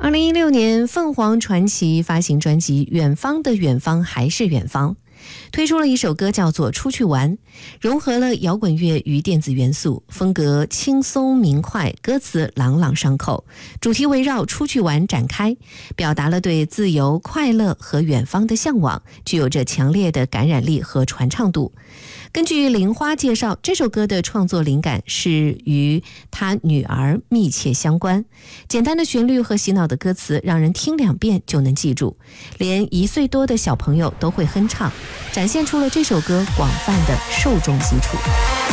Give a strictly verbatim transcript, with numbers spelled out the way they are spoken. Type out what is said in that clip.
二零一六年，凤凰传奇发行专辑《远方的远方还是远方》，推出了一首歌叫做《出去玩》，融合了摇滚乐与电子元素，风格轻松明快，歌词朗朗上口，主题围绕出去玩展开，表达了对自由、快乐和远方的向往，具有着强烈的感染力和传唱度。根据玲花介绍，这首歌的创作灵感是与她女儿密切相关，简单的旋律和洗脑的歌词让人听两遍就能记住，连一岁多的小朋友都会哼唱，展现出了这首歌广泛的受众基础。